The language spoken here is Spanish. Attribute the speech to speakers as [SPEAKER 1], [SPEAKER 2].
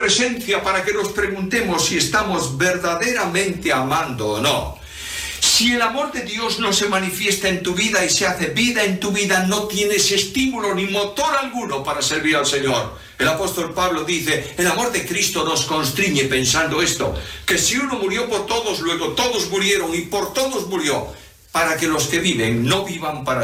[SPEAKER 1] presencia para que nos preguntemos si estamos verdaderamente amando o no. Si el amor de Dios no se manifiesta en tu vida y se hace vida en tu vida, no tienes estímulo ni motor alguno para servir al Señor. El apóstol Pablo dice, el amor de Cristo nos constriñe pensando esto, que si uno murió por todos, luego todos murieron y por todos murió, para que los que viven no vivan para